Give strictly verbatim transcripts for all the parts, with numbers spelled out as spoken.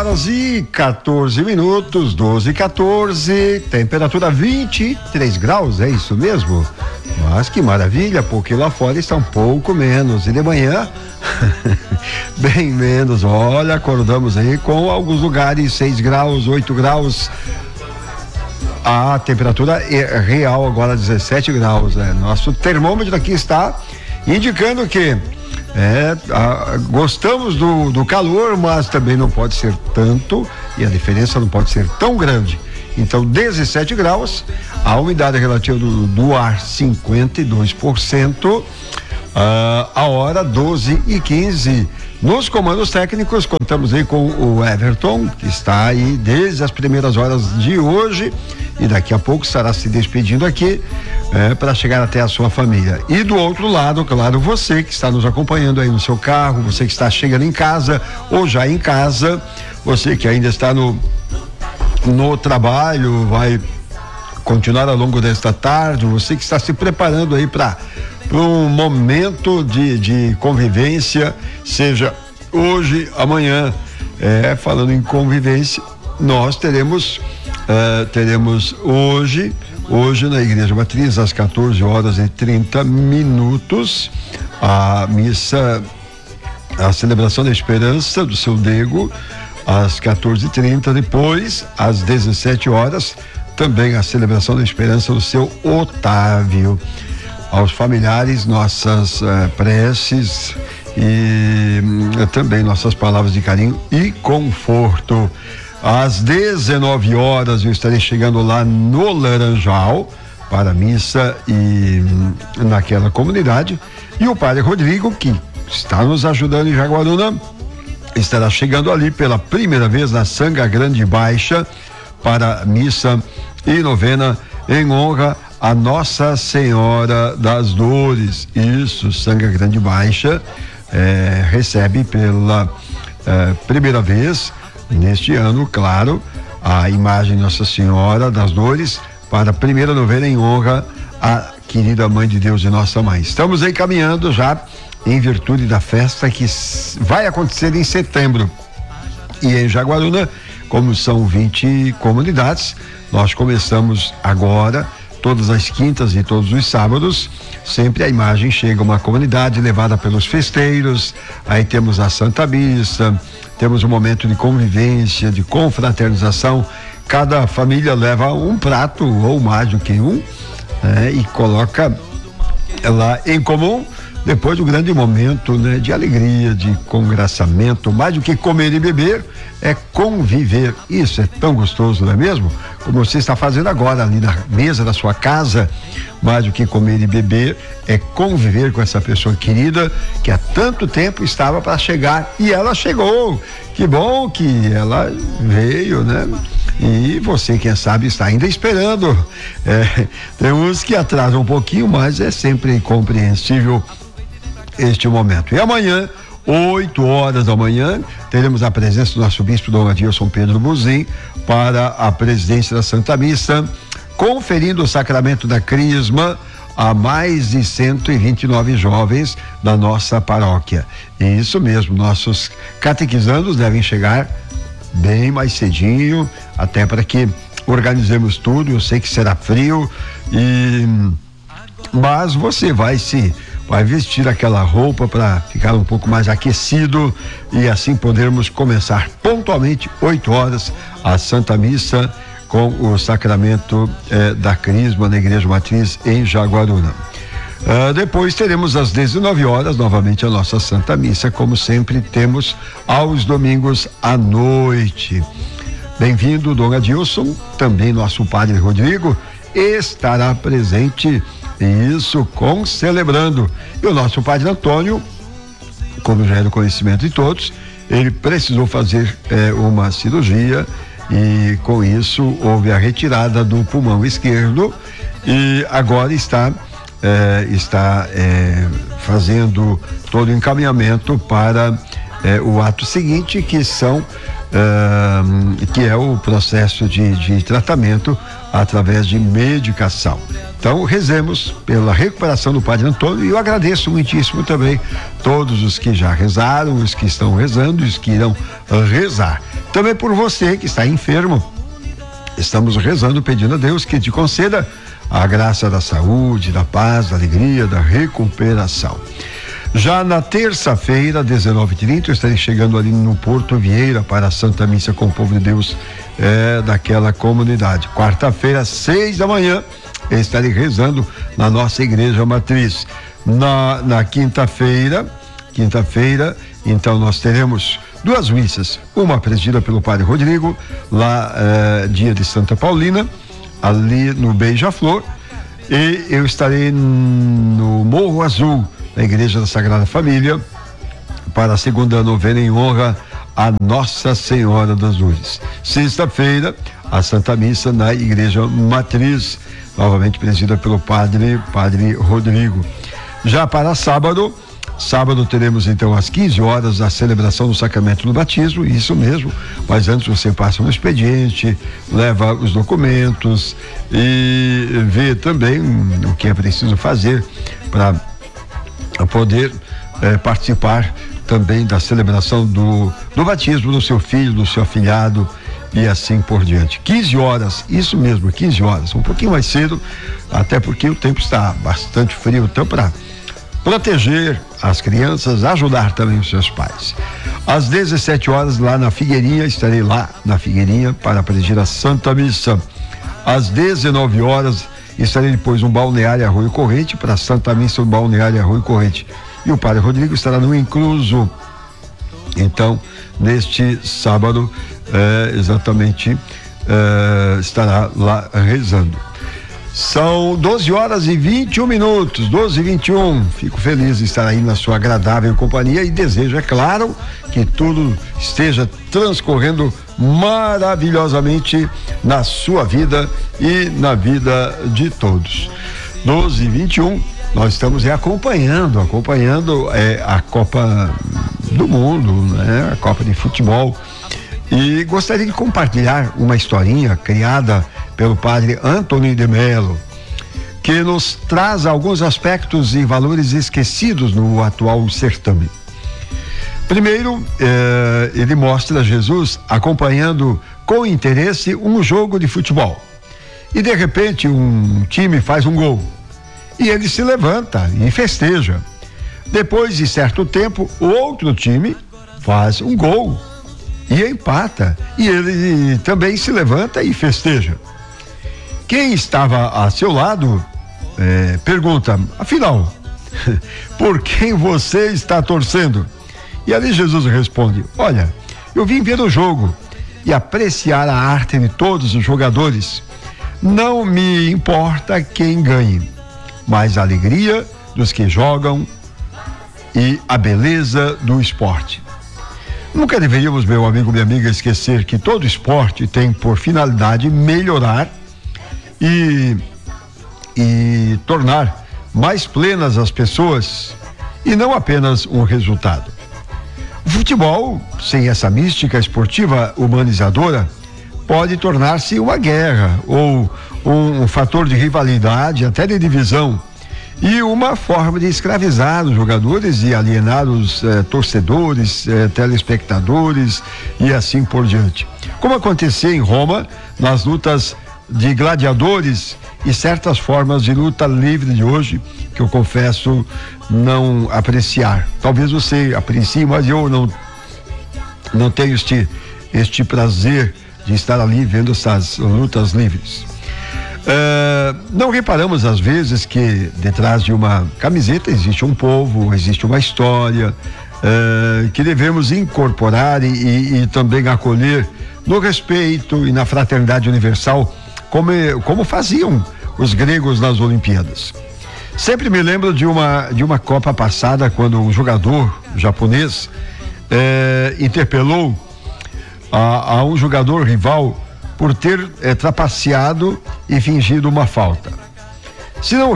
horas e quatorze minutos, doze e quatorze, temperatura vinte e três graus, é isso mesmo? Mas que maravilha, porque lá fora está um pouco menos, e de manhã, bem menos. Olha, acordamos aí com alguns lugares seis graus, oito graus. A temperatura é real agora dezessete graus, né? Nosso termômetro aqui está indicando que É, a, gostamos do, do calor, mas também não pode ser tanto, e a diferença não pode ser tão grande. Então, dezessete graus, a umidade relativa do, do ar cinquenta e dois por cento, uh, a hora doze e quinze. Nos comandos técnicos, contamos aí com o Everton, que está aí desde as primeiras horas de hoje, e daqui a pouco estará se despedindo aqui é, para chegar até a sua família. E do outro lado, claro, você que está nos acompanhando aí no seu carro, você que está chegando em casa ou já em casa, você que ainda está no no trabalho, vai continuar ao longo desta tarde, você que está se preparando aí para um momento de, de convivência, seja hoje, amanhã. É, falando em convivência, nós teremos uh, teremos hoje hoje na Igreja Matriz às quatorze horas e trinta minutos a missa, a celebração da esperança do seu Diego às quatorze e trinta, depois às dezessete horas também a celebração da esperança do seu Otávio. Aos familiares, nossas uh, preces e uh, também nossas palavras de carinho e conforto. Às dezenove horas eu estarei chegando lá no Laranjal para a missa e um, naquela comunidade, e o padre Rodrigo, que está nos ajudando em Jaguaruna, estará chegando ali pela primeira vez na Sanga Grande Baixa para a missa e novena em honra a Nossa Senhora das Dores. Isso, Sanga Grande Baixa eh, recebe pela eh, primeira vez neste ano, claro, a imagem de Nossa Senhora das Dores para a primeira novena em honra à querida Mãe de Deus e Nossa Mãe. Estamos aí caminhando já em virtude da festa que vai acontecer em setembro. E em Jaguaruna, como são vinte comunidades, nós começamos agora todas as quintas e todos os sábados, sempre a imagem chega a uma comunidade levada pelos festeiros, aí temos a Santa Missa, temos um momento de convivência, de confraternização, cada família leva um prato ou mais do que um, né, e coloca lá em comum, depois do grande momento, né, de alegria, de congraçamento. Mais do que comer e beber, é conviver. Isso é tão gostoso, não é mesmo? Como você está fazendo agora ali na mesa da sua casa. Mais do que comer e beber, é conviver com essa pessoa querida que há tanto tempo estava para chegar, e ela chegou. Que bom que ela veio, né? E você, quem sabe, está ainda esperando. É, tem uns que atrasam um pouquinho, mas é sempre compreensível este momento. E amanhã, oito horas da manhã, teremos a presença do nosso bispo Dom Adilson Pedro Buzim para a presidência da Santa Missa, conferindo o sacramento da Crisma a mais de cento e vinte e nove jovens da nossa paróquia. E isso mesmo, nossos catequizandos devem chegar bem mais cedinho, até para que organizemos tudo. Eu sei que será frio, e mas você vai se vai vestir aquela roupa para ficar um pouco mais aquecido, e assim podermos começar pontualmente oito horas a Santa Missa com o sacramento eh, da Crisma na Igreja Matriz em Jaguaruna. Uh, depois teremos às dezenove horas novamente a nossa Santa Missa, como sempre temos aos domingos à noite. Bem-vindo, Dom Adilson, também nosso padre Rodrigo estará presente, isso, com celebrando. E o nosso padre Antônio, como já é do conhecimento de todos, ele precisou fazer eh, uma cirurgia, e com isso houve a retirada do pulmão esquerdo, e agora está eh, está eh, fazendo todo o encaminhamento para é, o ato seguinte, que são uh, que é o processo de, de tratamento através de medicação. Então, rezemos pela recuperação do Padre Antônio, e eu agradeço muitíssimo também todos os que já rezaram, os que estão rezando, os que irão rezar. Também por você que está enfermo, estamos rezando, pedindo a Deus que te conceda a graça da saúde, da paz, da alegria, da recuperação. Já na terça-feira, dezenove e trinta, eu estarei chegando ali no Porto Vieira para a Santa Missa com o povo de Deus é, daquela comunidade. Quarta-feira, seis da manhã, eu estarei rezando na nossa igreja matriz. Na, na quinta-feira, quinta-feira, então nós teremos duas missas, uma presidida pelo Padre Rodrigo, lá é, dia de Santa Paulina, ali no Beija-Flor, e eu estarei no Morro Azul, na Igreja da Sagrada Família, para a segunda novena em honra a Nossa Senhora das Luzes. Sexta-feira, a Santa Missa na Igreja Matriz, novamente presidida pelo Padre, Padre Rodrigo. Já para sábado, sábado teremos então às quinze horas a celebração do sacramento do batismo, isso mesmo, mas antes você passa no expediente, leva os documentos e vê também o que é preciso fazer para poder eh, participar também da celebração do, do batismo do seu filho, do seu afilhado e assim por diante. quinze horas, isso mesmo, quinze horas, um pouquinho mais cedo, até porque o tempo está bastante frio, então para proteger as crianças, ajudar também os seus pais. Às dezessete horas, lá na Figueirinha, estarei lá na Figueirinha para presidir a Santa Missa. Às dezenove horas, estarei depois no Balneário Arroio Corrente para a Santa Missa no Balneário Arroio Corrente. E o Padre Rodrigo estará no Incluso. Então, neste sábado, é, exatamente, é, estará lá rezando. São doze horas e vinte e um minutos, doze e vinte e um. Fico feliz de estar aí na sua agradável companhia e desejo, é claro, que tudo esteja transcorrendo maravilhosamente na sua vida e na vida de todos. doze e vinte e um, nós estamos aí acompanhando, acompanhando é, a Copa do Mundo, né? A Copa de Futebol. E gostaria de compartilhar uma historinha criada pelo padre Antônio de Mello, que nos traz alguns aspectos e valores esquecidos no atual certame. Primeiro, eh, ele mostra Jesus acompanhando com interesse um jogo de futebol. E de repente um time faz um gol. E ele se levanta e festeja. Depois de certo tempo, o outro time faz um gol e empata. E ele também se levanta e festeja. Quem estava a seu lado eh, pergunta, afinal, por quem você está torcendo? E ali Jesus responde, olha, eu vim ver o jogo e apreciar a arte de todos os jogadores. Não me importa quem ganhe, mas a alegria dos que jogam e a beleza do esporte. Nunca deveríamos, meu amigo, minha amiga, esquecer que todo esporte tem por finalidade melhorar e, e tornar mais plenas as pessoas e não apenas um resultado. O futebol, sem essa mística esportiva humanizadora, pode tornar-se uma guerra ou um, um fator de rivalidade, até de divisão, e uma forma de escravizar os jogadores e alienar os eh, torcedores, eh, telespectadores e assim por diante. Como acontecia em Roma, nas lutas de gladiadores e certas formas de luta livre de hoje, que eu confesso não apreciar. Talvez você aprecie, mas eu não, não tenho este, este prazer de estar ali vendo essas lutas livres. Uh, não reparamos às vezes que detrás de uma camiseta existe um povo, existe uma história uh, que devemos incorporar e, e, e também acolher no respeito e na fraternidade universal, como, como faziam os gregos nas Olimpíadas. Sempre me lembro de uma, de uma Copa passada, quando um jogador japonês eh, interpelou a, a um jogador rival por ter eh, trapaceado e fingido uma falta. Se não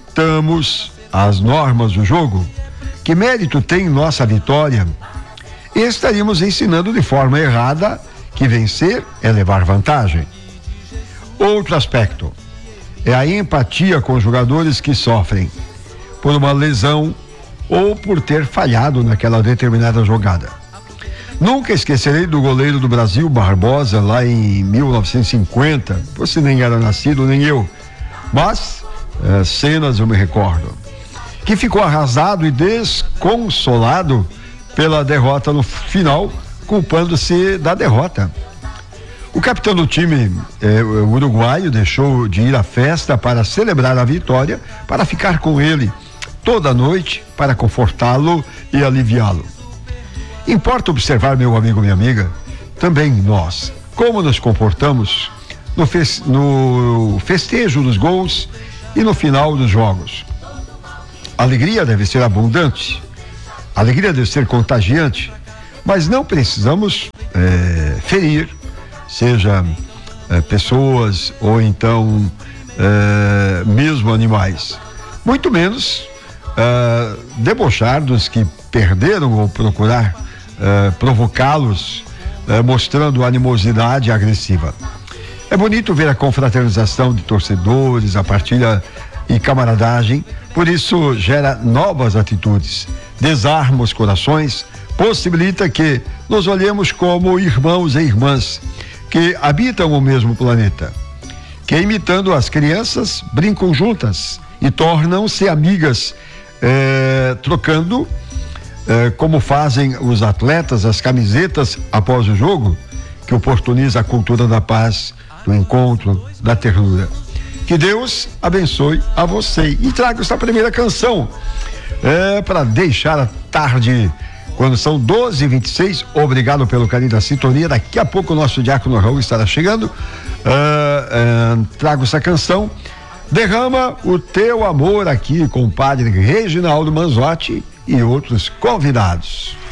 respeitamos as normas do jogo, que mérito tem nossa vitória? e estaríamos ensinando de forma errada que vencer é levar vantagem. Outro aspecto é a empatia com jogadores que sofrem por uma lesão ou por ter falhado naquela determinada jogada. Nunca esquecerei do goleiro do Brasil, Barbosa, lá em mil novecentos e cinquenta. Você nem era nascido, nem eu. Mas eh, cenas eu me recordo. Que ficou arrasado e desconsolado pela derrota no final, culpando-se da derrota. O capitão do time eh, o uruguaio deixou de ir à festa para celebrar a vitória, para ficar com ele toda a noite, para confortá-lo e aliviá-lo. Importa observar, meu amigo, minha amiga, também nós, como nos comportamos no, fes- no festejo dos gols e no final dos jogos. A alegria deve ser abundante, a alegria deve ser contagiante, mas não precisamos eh, ferir, seja eh, pessoas ou então eh, mesmo animais. Muito menos eh, debochar dos que perderam ou procurar Uh, provocá-los, uh, mostrando animosidade agressiva. É bonito ver a confraternização de torcedores, a partilha e camaradagem, por isso gera novas atitudes, desarma os corações, possibilita que nos olhemos como irmãos e irmãs que habitam o mesmo planeta, que imitando as crianças brincam juntas e tornam-se amigas, eh, trocando Eh, como fazem os atletas, as camisetas após o jogo, que oportuniza a cultura da paz, do encontro, da ternura. Que Deus abençoe a você. E trago essa primeira canção eh, para deixar a tarde, quando são doze e vinte e seis. Obrigado pelo carinho da sintonia. Daqui a pouco o nosso Diácono Raul estará chegando. Eh, eh, trago essa canção. Derrama o teu amor aqui com o padre Reginaldo Manzotti e outros convidados.